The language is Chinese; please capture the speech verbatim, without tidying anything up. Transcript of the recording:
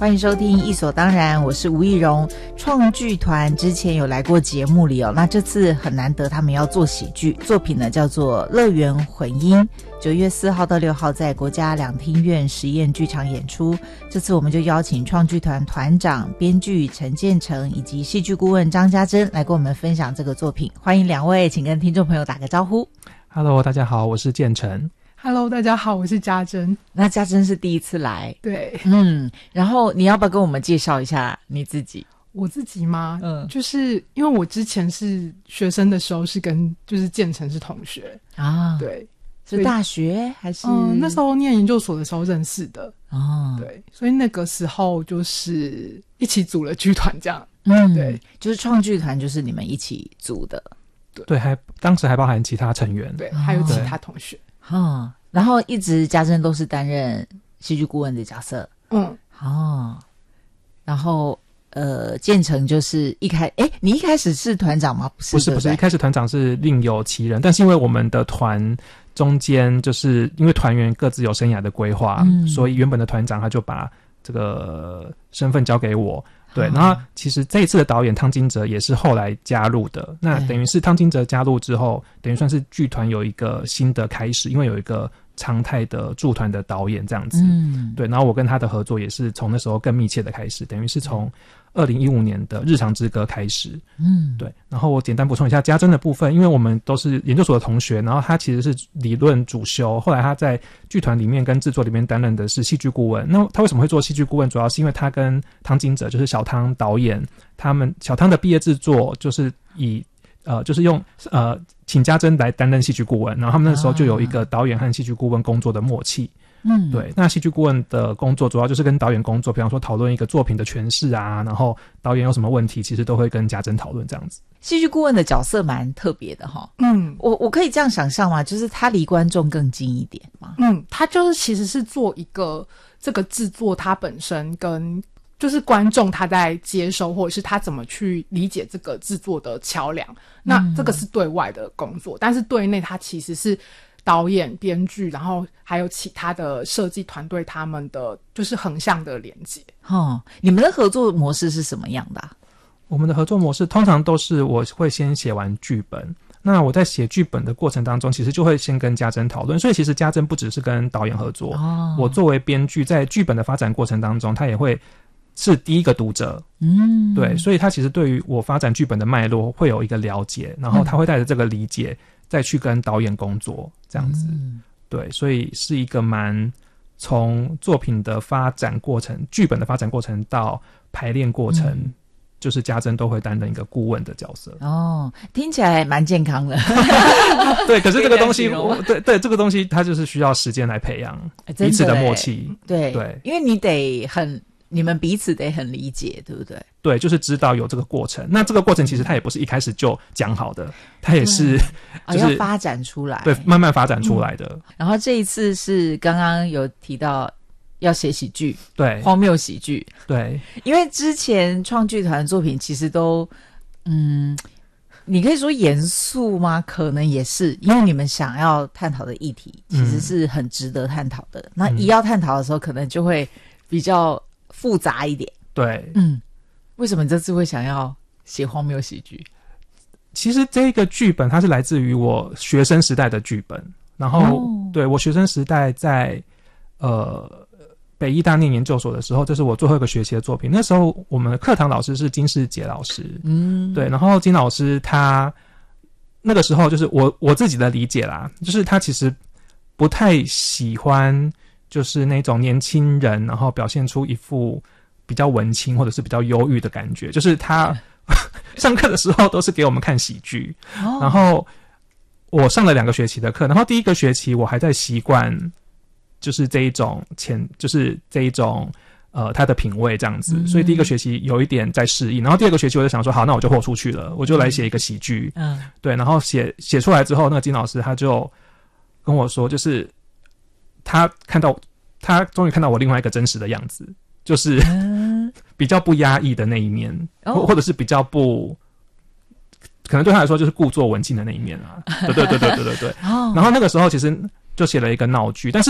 欢迎收听艺所当然，我是吴艺蓉。创剧团之前有来过节目里哦，那这次很难得他们要做喜剧作品呢，叫做乐园混音，九月四号到六号在国家两厅院实验剧场演出。这次我们就邀请创剧团团长编剧陈建成以及戏剧顾问张家珍来跟我们分享这个作品。欢迎两位，请跟听众朋友打个招呼。 Hello， 大家好，我是建成。 Hello， 大家好，我是家珍。 那家珍是第一次来， 对， 嗯，然后你要不要跟我们介绍一下你自己？ 我自己吗？ 嗯， 就是因为我之前是学生的时候是跟就是建成是同学啊， 对， 是大学还是？ 嗯，那时候念研究所的时候认识的哦， 对，所以那个时候就是一起组了剧团这样， 嗯， 对， 就是创剧团就是你们一起组的， 对， 对，还当时还包含其他成员， 对，还有其他同学。 嗯，然后一直家珍都是担任戏剧顾问的角色， 嗯， 哦，然后呃，建成就是一开，诶，你一开始是团长吗？不是， 不是，不是，一开始团长是另有其人，但是因为我们的团中间就是因为团员各自有生涯的规划，嗯，所以原本的团长他就把这个身份交给我。对，然后其实这一次的导演汤金哲也是后来加入的，那等于是汤金哲加入之后，等于算是剧团有一个新的开始，因为有一个常态的驻团的导演这样子，嗯，对，然后我跟他的合作也是从那时候更密切的开始，等于是从二零一五年的日常之歌开始，嗯，对，然后我简单补充一下家珍的部分，因为我们都是研究所的同学，然后他其实是理论主修，后来他在剧团里面跟制作里面担任的是戏剧顾问。那他为什么会做戏剧顾问？主要是因为他跟汤金哲，就是小汤导演，他们小汤的毕业制作就是以呃，就是用呃请家珍来担任戏剧顾问，然后他们那时候就有一个导演和戏剧顾问工作的默契。嗯，对，那戏剧顾问的工作主要就是跟导演工作，比方说讨论一个作品的诠释啊，然后导演有什么问题，其实都会跟家珍讨论这样子。 戏剧顾问的角色蛮特别的哈， 嗯， 我我可以这样想象吗？就是他离观众更近一点吗？ 嗯，他就是其实是做一个这个制作，他本身跟就是观众他在接收或者是他怎么去理解这个制作的桥梁，那这个是对外的工作，但是对内他其实是导演、编剧，然后还有其他的设计团队，他们的就是横向的连接。 哦，你们的合作模式是什么样的啊？ 我们的合作模式通常都是我会先写完剧本，那我在写剧本的过程当中，其实就会先跟家珍讨论，所以其实家珍不只是跟导演合作，哦，我作为编剧在剧本的发展过程当中，他也会是第一个读者，嗯，对，所以他其实对于我发展剧本的脉络会有一个了解，然后他会带着这个理解再去跟导演工作这样子，嗯，对，所以是一个蛮从作品的发展过程、剧本的发展过程到排练过程，嗯，就是家珍都会担任一个顾问的角色。 哦，听起来蛮健康的。 对，可是这个东西，对对，这个东西它就是需要时间来培养彼此的默契。 对对， 因为你得很。你们彼此得很理解，对不对？ 对，就是知道有这个过程。那这个过程其实它也不是一开始就讲好的，它也是就是、 哦、要发展出来， 对，慢慢发展出来的。 嗯、然后这一次是刚刚有提到要写喜剧， 对， 荒谬喜剧， 对， 因为之前创剧团的作品其实都，嗯，你可以说严肃吗？可能也是，因为你们想要探讨的议题其实是很值得探讨的。嗯、那一要探讨的时候，可能就会比较复杂一点。 对， 嗯，为什么这次会想要写荒谬喜剧？ 其实这个剧本它是来自于我学生时代的剧本，然后、哦、对我学生时代在呃北医大念研究所的时候，这是我最后一个学期的作品。那时候我们的课堂老师是金世杰老师，嗯，对，然后金老师他那个时候就是我我自己的理解啦，就是他其实不太喜欢就是那种年轻人然后表现出一副比较文青或者是比较忧郁的感觉，就是他上课的时候都是给我们看喜剧、哦、然后我上了两个学期的课，然后第一个学期我还在习惯就是这一种前就是这一种呃他的品味这样子、嗯、所以第一个学期有一点在适应，然后第二个学期我就想说好，那我就豁出去了，我就来写一个喜剧，嗯，对，然后写写出来之后，那个金老师他就跟我说，就是他看到他终于看到我另外一个真实的样子，就是比较不压抑的那一面、哦、或者是比较不可能对他来说就是故作文静的那一面啊，对对对对对对对、哦、然后那个时候其实就写了一个闹剧，但是